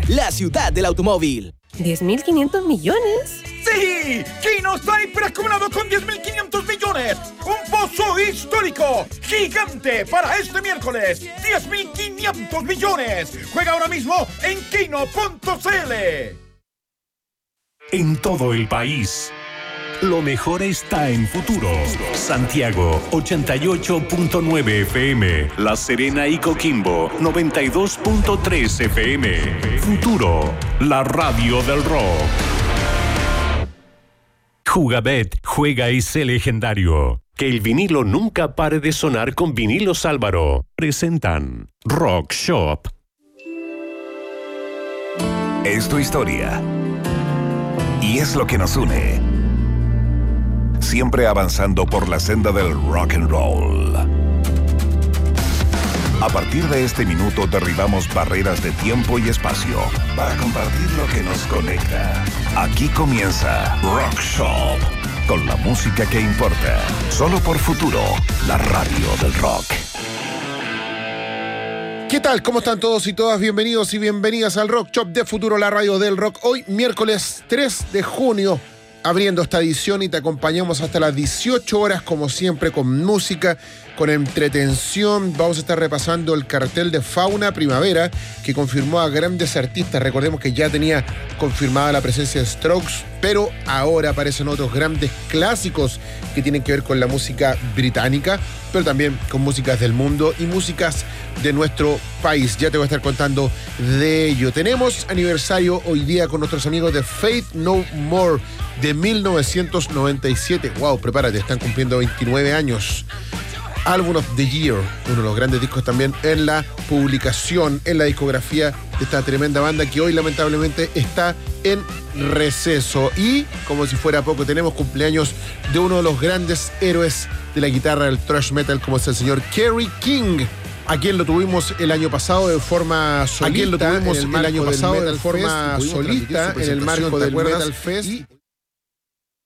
la ciudad del automóvil. ¿10.500 millones? ¡Sí! Kino está hiperacumulado con 10.500 millones. Un pozo histórico, gigante para este miércoles. 10.500 millones. Juega ahora mismo en kino.cl. En todo el país, lo mejor está en Futuro. Santiago, 88.9 FM. La Serena y Coquimbo, 92.3 FM. Futuro, la radio del rock. Jugabet, juega y sé legendario. Que el vinilo nunca pare de sonar con Vinilos Álvaro. Presentan Rock Shop. Es tu historia. Y es lo que nos une. Siempre avanzando por la senda del rock and roll. A partir de este minuto derribamos barreras de tiempo y espacio para compartir lo que nos conecta. Aquí comienza Rock Shop, con la música que importa. Solo por Futuro, la radio del rock. ¿Qué tal? ¿Cómo están todos y todas? Bienvenidos y bienvenidas al Rock Shop de Futuro, la radio del rock. Hoy, miércoles 3 de junio, abriendo esta edición, y te acompañamos hasta las 18 horas, como siempre, con música, con entretención. Vamos a estar repasando el cartel de Fauna Primavera, que confirmó a grandes artistas. Recordemos que ya tenía confirmada la presencia de Strokes, pero ahora aparecen otros grandes clásicos que tienen que ver con la música británica, pero también con músicas del mundo y músicas de nuestro país. Ya te voy a estar contando de ello. Tenemos aniversario hoy día con nuestros amigos de Faith No More de 1997. Wow, prepárate, están cumpliendo 29 años. Album of the Year, uno de los grandes discos también en la publicación, en la discografía de esta tremenda banda que hoy lamentablemente está en receso. Y como si fuera poco, tenemos cumpleaños de uno de los grandes héroes de la guitarra del thrash metal, como es el señor Kerry King, a quien lo tuvimos el año pasado de forma solista. En el marco del Metal Fest en el marco del Metal Fest.